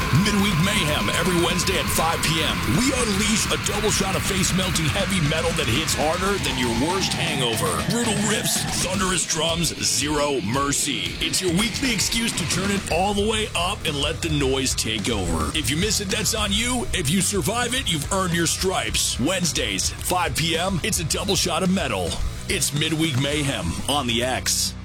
Midweek Mayhem every Wednesday at 5 p.m. We unleash a double shot of face-melting heavy metal that hits harder than your worst hangover. Brutal riffs, thunderous drums, zero mercy. It's your weekly excuse to turn it all the way up and let the noise take over. If you miss it, that's on you. If you survive it, you've earned your stripes. Wednesdays, 5 p.m., it's a double shot of metal. It's Midweek Mayhem on the X.